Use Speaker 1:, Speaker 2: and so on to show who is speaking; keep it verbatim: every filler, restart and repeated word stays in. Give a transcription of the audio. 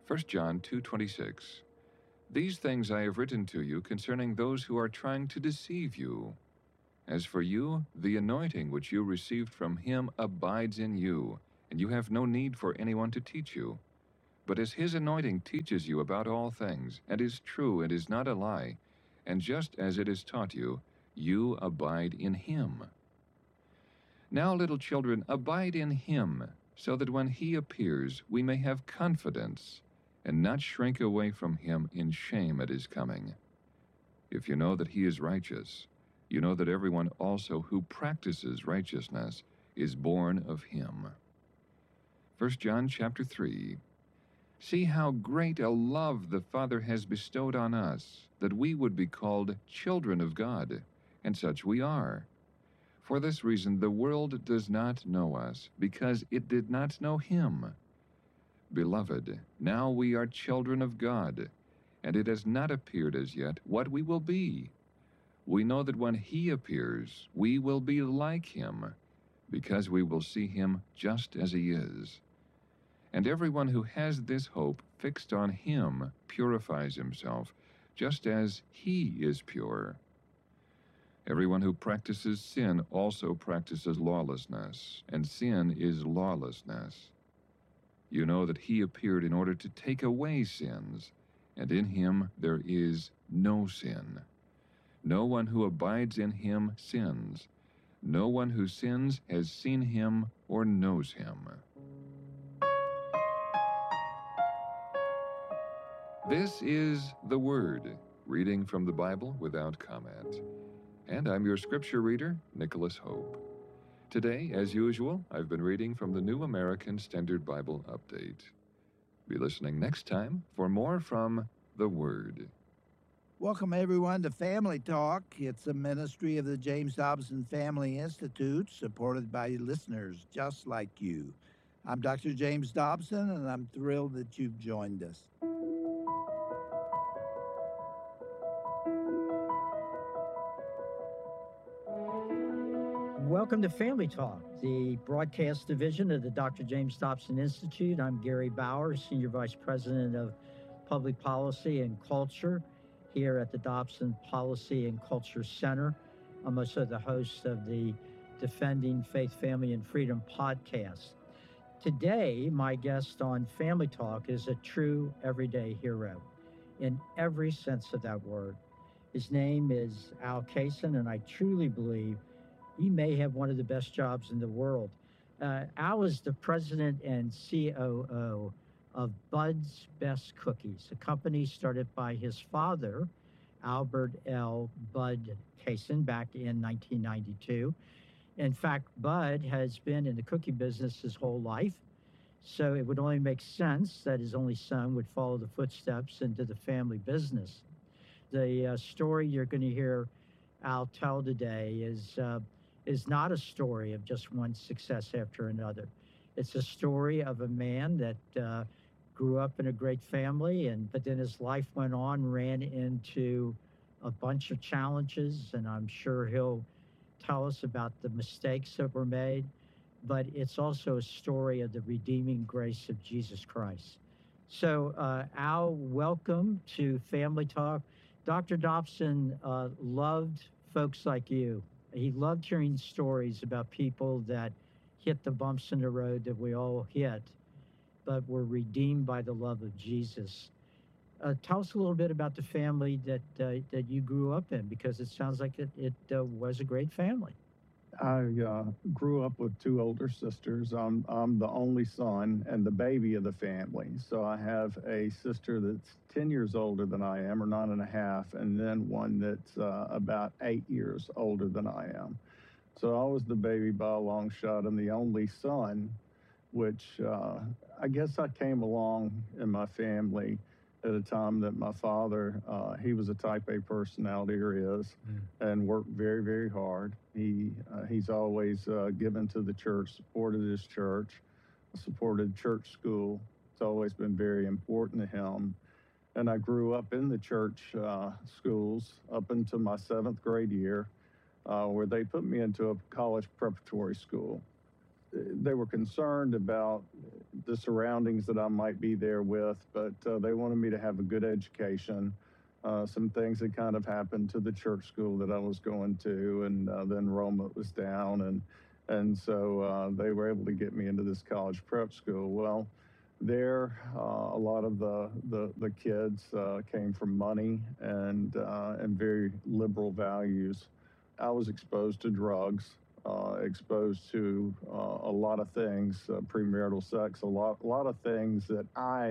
Speaker 1: First John two twenty-six. These things I have written to you concerning those who are trying to deceive you. As for you, the anointing which you received from him abides in you, and you have no need for anyone to teach you. But as his anointing teaches you about all things, and is true and is not a lie, and just as it is taught you, you abide in him. Now, little children, abide in him, so that when he appears, we may have confidence, and not shrink away from him in shame at his coming. If you know that he is righteous, you know that everyone also who practices righteousness is born of him. First John chapter three. See how great a love the Father has bestowed on us, that we would be called children of God, and such we are. For this reason the world does not know us, because it did not know him. Beloved, now we are children of God, and it has not appeared as yet what we will be. We know that when he appears, we will be like him, because we will see him just as he is. And everyone who has this hope fixed on him purifies himself, just as he is pure. Everyone who practices sin also practices lawlessness, and sin is lawlessness. You know that he appeared in order to take away sins, and in him there is no sin. No one who abides in him sins. No one who sins has seen him or knows him. This is the Word, reading from the Bible without comment. And I'm your scripture reader, Nicholas Hope. Today, as usual, I've been reading from the New American Standard Bible Update. Be listening next time for more from the Word.
Speaker 2: Welcome, everyone, to Family Talk. It's a ministry of the James Dobson Family Institute, supported by listeners just like you. I'm Doctor James Dobson, and I'm thrilled that you've joined us.
Speaker 3: Welcome to Family Talk, the broadcast division of the Doctor James Dobson Institute. I'm Gary Bauer, Senior Vice President of Public Policy and Culture here at the Dobson Policy and Culture Center. I'm also the host of the Defending Faith, Family, and Freedom podcast. Today, my guest on Family Talk is a true everyday hero in every sense of that word. His name is Al Kaysen, and I truly believe he may have one of the best jobs in the world. Uh, Al is the president and C O O of Bud's Best Cookies, a company started by his father, Albert L. Bud Kaysen, back in nineteen ninety-two. In fact, Bud has been in the cookie business his whole life, so it would only make sense that his only son would follow the footsteps into the family business. The uh, story you're going to hear Al tell today is uh, is not a story of just one success after another. It's a story of a man that uh, grew up in a great family, and but then his life went on, ran into a bunch of challenges, and I'm sure he'll tell us about the mistakes that were made. But it's also a story of the redeeming grace of Jesus Christ. So, uh, Al, welcome to Family Talk. Doctor Dobson uh, loved folks like you. He loved hearing stories about people that hit the bumps in the road that we all hit, but were redeemed by the love of Jesus. Uh, tell us a little bit about the family that uh, that you grew up in, because it sounds like it, it uh, was a great family.
Speaker 4: I uh, grew up with two older sisters. I'm, I'm the only son and the baby of the family. So I have a sister that's ten years older than I am, or nine and a half, and then one that's uh, about eight years older than I am. So I was the baby by a long shot and the only son, which uh, I guess I came along in my family at a time that my father, uh, he was a type A personality, or is, mm. and worked very, very hard. He uh, He's always uh, given to the church, supported his church, supported church school. It's always been very important to him. And I grew up in the church uh, schools up until my seventh grade year, uh, where they put me into a college preparatory school. They were concerned about the surroundings that I might be there with, but uh, they wanted me to have a good education. Uh, some things that kind of happened to the church school that I was going to, and uh, the enrollment was down, and and so uh, they were able to get me into this college prep school. Well, there, uh, a lot of the the, the kids uh, came from money and uh, and very liberal values. I was exposed to drugs, uh, exposed to uh, a lot of things, uh, premarital sex, a lot, a lot of things that I